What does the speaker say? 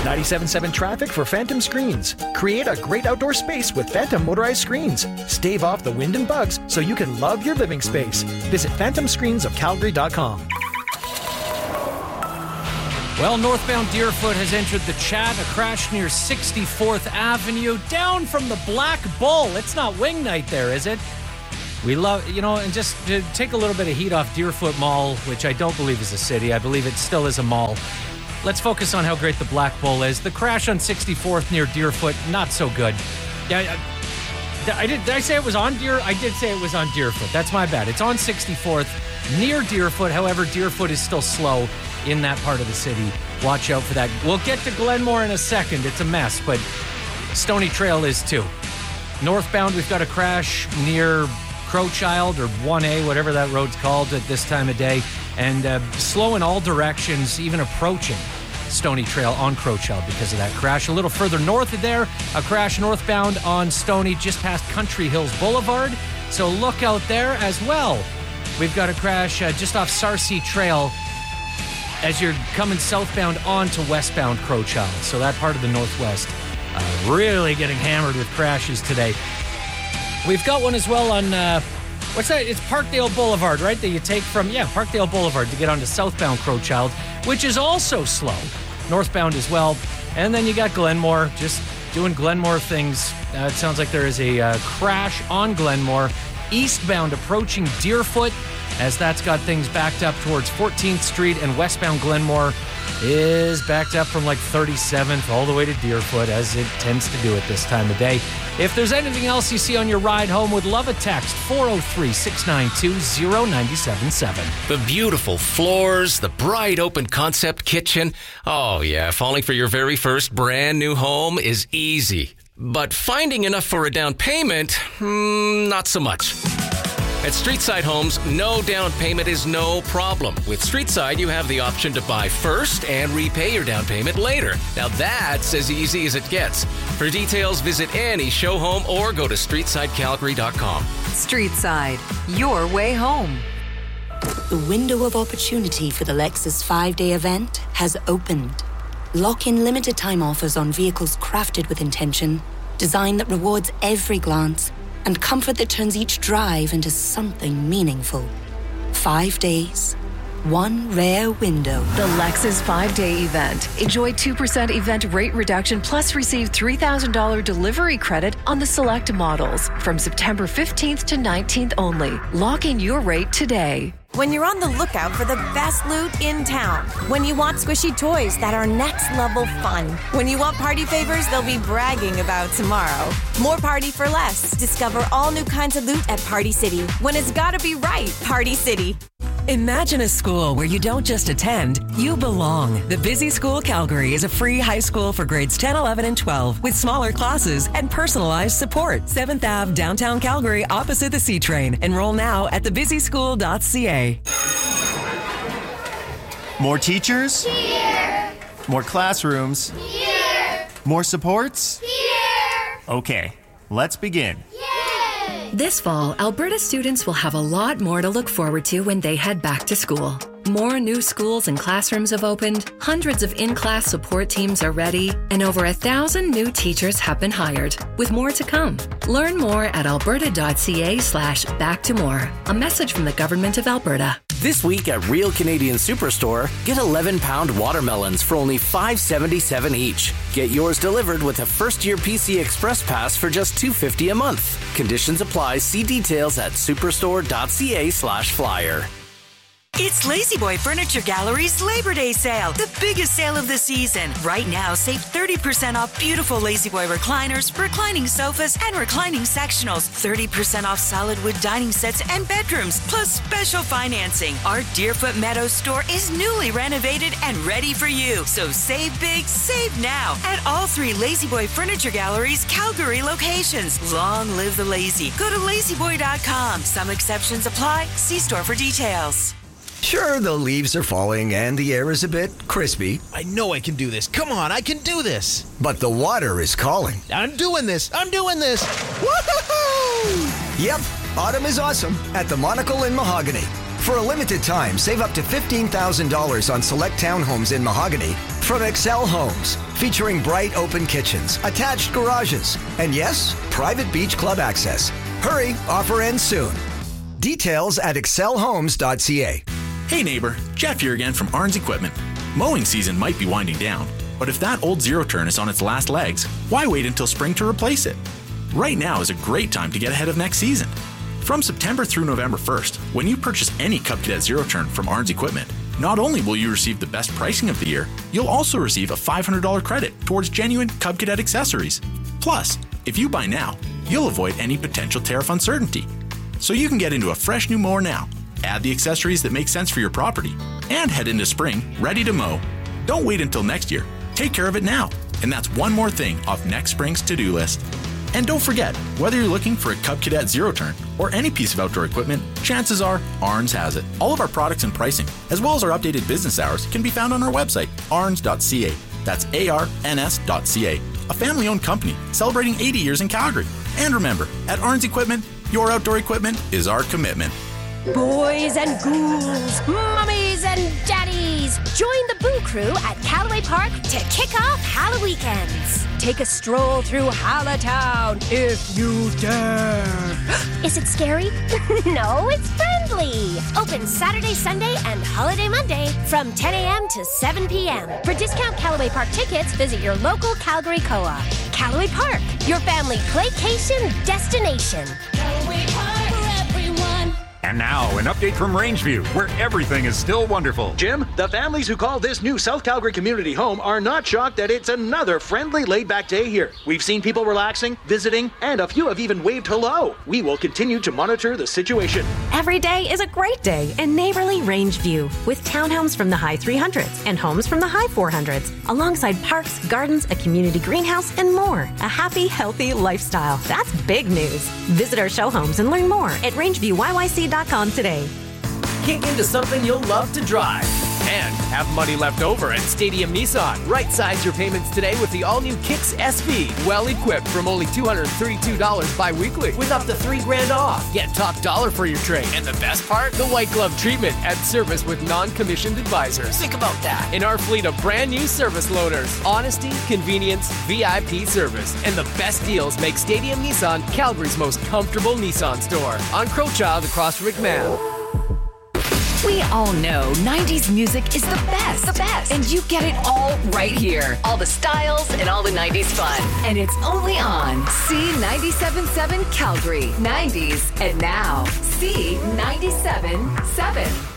97.7 traffic for Phantom Screens. Create a great outdoor space with Phantom motorized screens. Stave off the wind and bugs so you can love your living space. Visit phantomscreensofcalgary.com. Well, northbound Deerfoot has entered the chat. A crash near 64th Avenue, down from the Black Bull. It's not wing night there, is it? We love, and just to take a little bit of heat off Deerfoot Mall, which I don't believe is a city. I believe it still is a mall. Let's focus on how great the Black Bull is. The crash on 64th near Deerfoot, not so good. Yeah, did I say it was on Deer? I did say it was on Deerfoot. That's my bad. It's on 64th near Deerfoot. However, Deerfoot is still slow in that part of the city. Watch out for that. We'll get to Glenmore in a second. It's a mess, but Stony Trail is too. Northbound, we've got a crash near Crowchild or 1A, whatever that road's called at this time of day, and slow in all directions, even approaching Stony Trail on Crowchild because of that crash. A little further north of there, a crash northbound on Stony just past Country Hills Boulevard, so look out there as well. We've got a crash just off Sarcee Trail as you're coming southbound onto westbound Crowchild. So that part of the Northwest really getting hammered with crashes today. We've got one as well on, what's that? It's Parkdale Boulevard, right? That you take from, Parkdale Boulevard to get onto southbound Crowchild, which is also slow. Northbound as well. And then you got Glenmore, just doing Glenmore things. It sounds like there is a crash on Glenmore, eastbound approaching Deerfoot, as that's got things backed up towards 14th Street, and westbound Glenmore is backed up from like 37th all the way to Deerfoot, as it tends to do at this time of day. If there's anything else you see on your ride home, would love a text, 403-692-0977. The beautiful floors, the bright open concept kitchen. Oh yeah, falling for your very first brand new home is easy. But finding enough for a down payment, not so much. At Streetside Homes, no down payment is no problem. With Streetside, you have the option to buy first and repay your down payment later. Now that's as easy as it gets. For details, visit any show home or go to StreetsideCalgary.com. Streetside, your way home. The window of opportunity for the Lexus 5-day event has opened. Lock in limited time offers on vehicles crafted with intention, design that rewards every glance, and comfort that turns each drive into something meaningful. 5 days, one rare window. The Lexus 5-day event. Enjoy 2% event rate reduction plus receive $3,000 delivery credit on the select models from September 15th to 19th only. Lock in your rate today. When you're on the lookout for the best loot in town. When you want squishy toys that are next level fun. When you want party favors they'll be bragging about tomorrow. More party for less. Discover all new kinds of loot at Party City. When it's gotta be right, Party City. Imagine a school where you don't just attend, you belong. The Busy School Calgary is a free high school for grades 10, 11, and 12 with smaller classes and personalized support. 7th Ave, downtown Calgary, opposite the C-Train. Enroll now at thebusyschool.ca. More teachers? Here! More classrooms? Here! More supports? Here! Okay, let's begin. This fall, Alberta students will have a lot more to look forward to when they head back to school. More new schools and classrooms have opened, hundreds of in-class support teams are ready, and over 1,000 new teachers have been hired, with more to come. Learn more at alberta.ca/back-to-more. A message from the Government of Alberta. This week at Real Canadian Superstore, get 11-pound watermelons for only $5.77 each. Get yours delivered with a first-year PC Express Pass for just $2.50 a month. Conditions apply. See details at superstore.ca/flyer. It's La-Z-Boy Furniture Gallery's Labor Day sale, the biggest sale of the season. Right now, save 30% off beautiful La-Z-Boy recliners, reclining sofas, and reclining sectionals. 30% off solid wood dining sets and bedrooms, plus special financing. Our Deerfoot Meadows store is newly renovated and ready for you. So save big, save now at all 3 La-Z-Boy Furniture Gallery's Calgary locations. Long live the lazy. Go to lazyboy.com. Some exceptions apply. See store for details. Sure, the leaves are falling and the air is a bit crispy. I know I can do this. Come on, I can do this. But the water is calling. I'm doing this. Woo-hoo-hoo! Yep, autumn is awesome at the Monocle in Mahogany. For a limited time, save up to $15,000 on select townhomes in Mahogany from Excel Homes, featuring bright open kitchens, attached garages, and yes, private beach club access. Hurry, offer ends soon. Details at excelhomes.ca. Hey neighbor, Jeff here again from Arns Equipment. Mowing season might be winding down, but if that old zero turn is on its last legs, why wait until spring to replace it? Right now is a great time to get ahead of next season. From September through November 1st, when you purchase any Cub Cadet Zero Turn from Arns Equipment, not only will you receive the best pricing of the year, you'll also receive a $500 credit towards genuine Cub Cadet accessories. Plus, if you buy now, you'll avoid any potential tariff uncertainty. So you can get into a fresh new mower now, add the accessories that make sense for your property, and head into spring ready to mow. Don't wait until next year. Take care of it now. And that's one more thing off next spring's to-do list. And don't forget, whether you're looking for a Cub Cadet Zero Turn or any piece of outdoor equipment, chances are Arns has it. All of our products and pricing, as well as our updated business hours, can be found on our website, arns.ca. That's ARNS.ca. A family-owned company celebrating 80 years in Calgary. And remember, at Arns Equipment, your outdoor equipment is our commitment. Boys and ghouls, mummies and daddies, join the Boo Crew at Callaway Park to kick off Halloweekends. Take a stroll through Hallowtown if you dare. Is it scary? No, it's friendly. Open Saturday, Sunday, and Holiday Monday from 10 a.m. to 7 p.m. For discount Callaway Park tickets, visit your local Calgary Co-op. Callaway Park, your family playcation destination. Callaway Park for everyone. And now, an update from Rangeview, where everything is still wonderful. Jim, the families who call this new South Calgary community home are not shocked that it's another friendly, laid-back day here. We've seen people relaxing, visiting, and a few have even waved hello. We will continue to monitor the situation. Every day is a great day in neighborly Rangeview, with townhomes from the high 300s and homes from the high 400s, alongside parks, gardens, a community greenhouse, and more. A happy, healthy lifestyle. That's big news. Visit our show homes and learn more at rangeviewyyc.com today. Kick into something you'll love to drive and have money left over at Stadium Nissan. Right-size your payments today with the all-new Kicks SV. Well-equipped from only $232 bi-weekly with up to $3,000 off. Get top dollar for your trade. And the best part? The white glove treatment at service with non-commissioned advisors. Think about that. In our fleet of brand new service loaners. Honesty, convenience, VIP service. And the best deals make Stadium Nissan Calgary's most comfortable Nissan store. On Crowchild across from McMahon. We all know 90s music is the best. The best. And you get it all right here. All the styles and all the 90s fun. And it's only on C97.7 Calgary. 90s and now. C97.7.